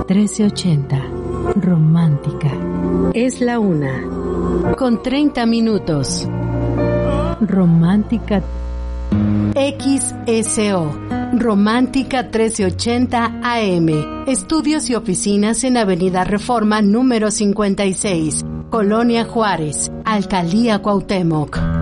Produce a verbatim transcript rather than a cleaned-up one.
trece ochenta. Romántica. Es la una. Con treinta minutos. Romántica. X S O. Romántica trece ochenta A M. Estudios y oficinas en Avenida Reforma número cincuenta y seis. Colonia Juárez. Alcaldía Cuauhtémoc.